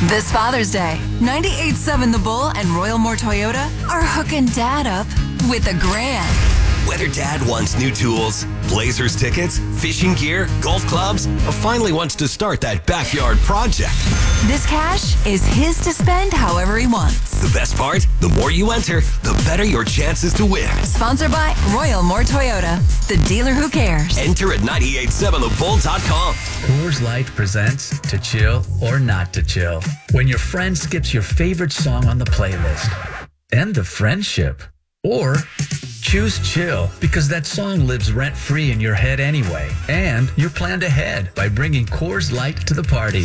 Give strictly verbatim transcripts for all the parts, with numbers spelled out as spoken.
This Father's Day, ninety-eight point seven The Bull and Royal Moore Toyota are hooking Dad up with a grand. Whether Dad wants new tools, Blazers tickets, fishing gear, golf clubs, or finally wants to start that backyard project. This cash is his to spend however he wants. The best part? The more you enter, the better your chances to win. Sponsored by Royal Moore Toyota, the dealer who cares. Enter at nine eight seven the bull dot com. Coors Light presents To Chill or Not to Chill. When your friend skips your favorite song on the playlist. End the friendship. Or choose chill because that song lives rent-free in your head anyway. And you're planned ahead by bringing Coors Light to the party.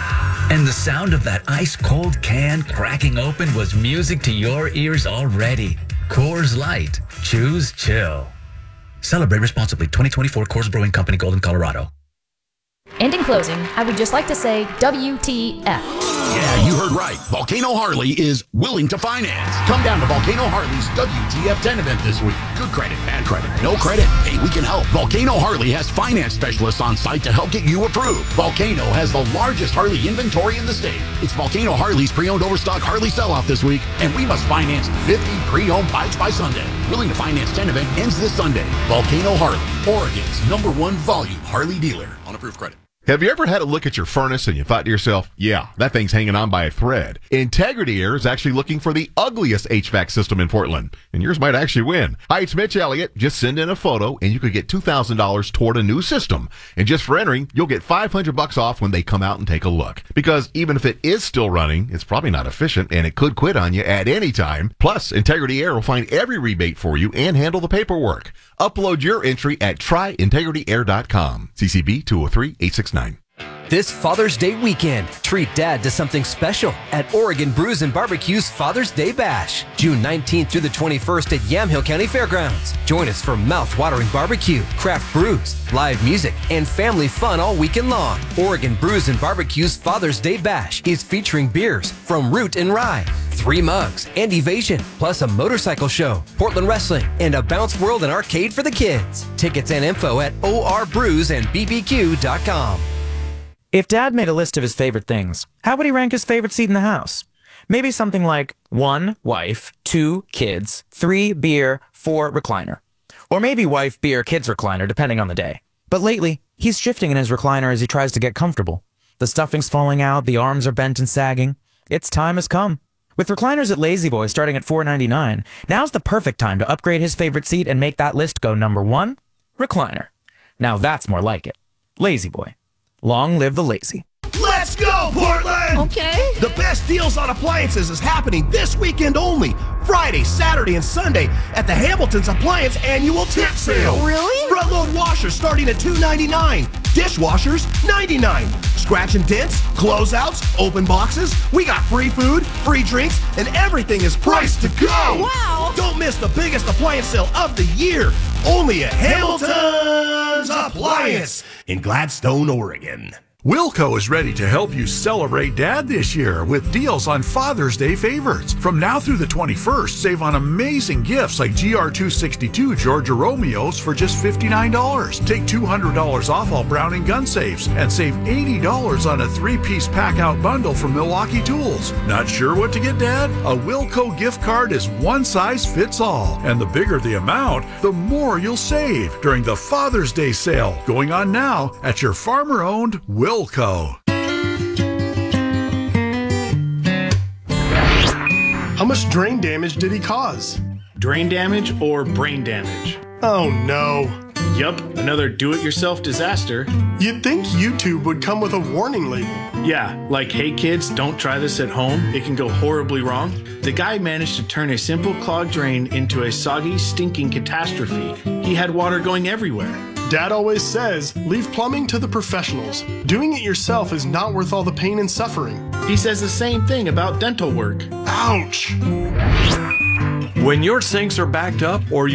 And the sound of that ice-cold can cracking open was music to your ears already. Coors Light. Choose chill. Celebrate responsibly. twenty twenty-four Coors Brewing Company, Golden, Colorado. And in closing, I would just like to say W T F. Yeah, you heard right. Volcano Harley is willing to finance. Come down to Volcano Harley's W T F ten event this week. Good credit, bad credit, no credit. Hey, we can help. Volcano Harley has finance specialists on site to help get you approved. Volcano has the largest Harley inventory in the state. It's Volcano Harley's pre-owned overstock Harley sell-off this week, and we must finance fifty pre-owned bikes by Sunday. Willing to finance ten event ends this Sunday. Volcano Harley, Oregon's number one volume Harley dealer on approved credit. Have you ever had a look at your furnace and you thought to yourself, yeah, that thing's hanging on by a thread? Integrity Air is actually looking for the ugliest H V A C system in Portland, and yours might actually win. Hi, it's Mitch Elliott. Just send in a photo, and you could get two thousand dollars toward a new system. And just for entering, you'll get five hundred bucks off when they come out and take a look. Because even if it is still running, it's probably not efficient, and it could quit on you at any time. Plus, Integrity Air will find every rebate for you and handle the paperwork. Upload your entry at try integrity air dot com. C C B two oh three eight six nine. This Father's Day weekend, treat Dad to something special at Oregon Brews and Barbecue's Father's Day Bash, June nineteenth through the twenty-first at Yamhill County Fairgrounds. Join us for mouth-watering barbecue, craft brews, live music, and family fun all weekend long. Oregon Brews and Barbecue's Father's Day Bash is featuring beers from Root and Rye, three mugs, and Evasion, plus a motorcycle show, Portland Wrestling, and a bounce world and arcade for the kids. Tickets and info at O R brews and b b q dot com. If Dad made a list of his favorite things, how would he rank his favorite seat in the house? Maybe something like one, wife, two, kids, three, beer, four, recliner. Or maybe wife, beer, kids, recliner, depending on the day. But lately, he's shifting in his recliner as he tries to get comfortable. The stuffing's falling out, the arms are bent and sagging. Its time has come. With recliners at La-Z-Boy starting at four ninety-nine, now's the perfect time to upgrade his favorite seat and make that list go number one, recliner. Now that's more like it. La-Z-Boy. Long live the lazy. Let's go, Portland! Okay. The best deals on appliances is happening this weekend only. Friday, Saturday, and Sunday at the Hamilton's Appliance Annual Tip Sale. Really? Front load washers starting at two ninety-nine. Dishwashers, ninety-nine. Scratch and dents, closeouts, open boxes. We got free food, free drinks, and everything is priced to go. Wow. Don't miss the biggest appliance sale of the year. Only at Hamilton's Appliance in Gladstone, Oregon. Wilco is ready to help you celebrate Dad this year with deals on Father's Day favorites. From now through the twenty-first, save on amazing gifts like G R two sixty-two Georgia Romeos for just fifty-nine dollars. Take two hundred dollars off all Browning gun safes and save eighty dollars on a three-piece pack-out bundle from Milwaukee Tools. Not sure what to get, Dad? A Wilco gift card is one size fits all. And the bigger the amount, the more you'll save during the Father's Day sale going on now at your farmer-owned Wilco. Wilco. How much drain damage did he cause? Drain damage or brain damage? Oh no. Yup, another do-it-yourself disaster. You'd think YouTube would come with a warning label. Yeah, like, hey kids, don't try this at home. It can go horribly wrong. The guy managed to turn a simple clogged drain into a soggy, stinking catastrophe. He had water going everywhere. Dad always says, leave plumbing to the professionals. Doing it yourself is not worth all the pain and suffering. He says the same thing about dental work. Ouch! When your sinks are backed up or